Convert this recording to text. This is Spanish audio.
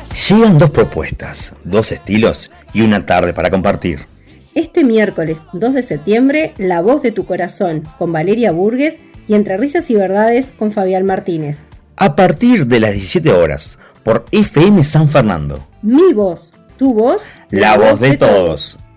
Llegan dos propuestas, dos estilos y una tarde para compartir. Este miércoles 2 de septiembre, La Voz de tu Corazón con Valeria Burgues y Entre Risas y Verdades con Fabián Martínez. A partir de las 17 horas, por FM San Fernando. Mi voz, tu voz, La voz de todos.